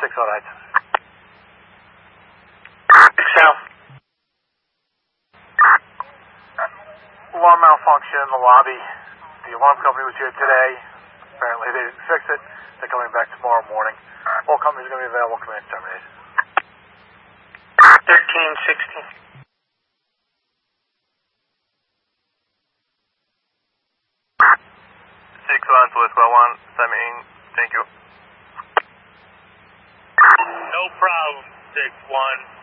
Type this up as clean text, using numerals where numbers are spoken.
alright. South. Alarm malfunction in the lobby. The alarm company was here today. Apparently they didn't fix it. They're coming back tomorrow morning. All companies are going to be available. Command terminated. 1360. 6-1 to Squad 1, submitting, thank you. No problem, 6-1.